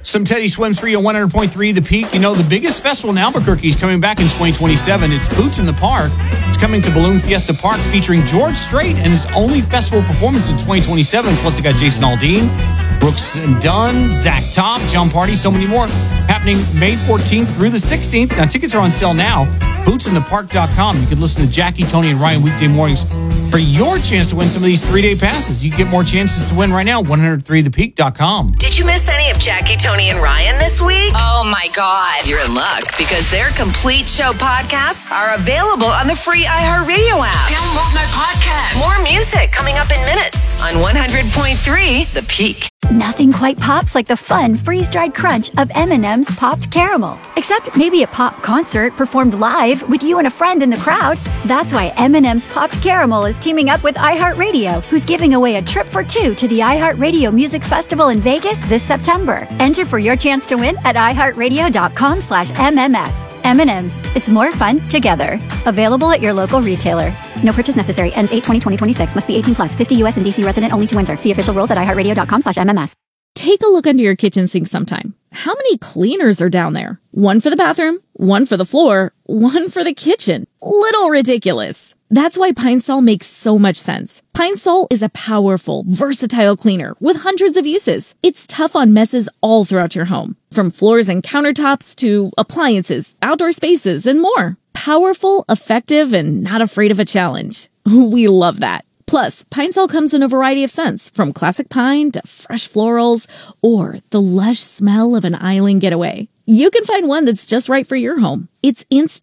Some Teddy Swims for you on 100.3 The Peak. You know, the biggest festival in Albuquerque is coming back in 2027. It's Boots in the Park. It's coming to Balloon Fiesta Park featuring George Strait and his only festival performance in 2027. Plus, they got Jason Aldean, Brooks and Dunn, Zach Top, John Party, so many more. Happening May 14th through the 16th. Now, tickets are on sale now. BootsInThePark.com. You can listen to Jackie, Tony, and Ryan weekday mornings for your chance to win some of these 3-day passes. You can get more chances to win right now. 103thepeak.com. Did you miss any of Jackie, Tony, and Ryan this week? Oh my God. You're in luck because their complete show podcasts are available on the free iHeartRadio app. Download my podcast. More music coming up in minutes on 100.3 The Peak. Nothing quite pops like the fun freeze-dried crunch of M&M's Popped Caramel. Except maybe a pop concert performed live with you and a friend in the crowd. That's why M&M's Popped Caramel is teaming up with iHeartRadio, who's giving away a trip for two to the iHeartRadio Music Festival in Vegas this September. Enter for your chance to win at iHeartRadio.com/MMS. M&M's. It's more fun together. Available at your local retailer. No purchase necessary. Ends 8/20/2026. Must be 18 plus. 50 U.S. and D.C. resident only to enter. See official rules at iHeartRadio.com/MMS. Take a look under your kitchen sink sometime. How many cleaners are down there? One for the bathroom, one for the floor, one for the kitchen. Little ridiculous. That's why Pine Sol makes so much sense. Pine Sol is a powerful, versatile cleaner with hundreds of uses. It's tough on messes all throughout your home, from floors and countertops to appliances, outdoor spaces, and more. Powerful, effective, and not afraid of a challenge. We love that. Plus, Pine Sol comes in a variety of scents, from classic pine to fresh florals or the lush smell of an island getaway. You can find one that's just right for your home. It's instant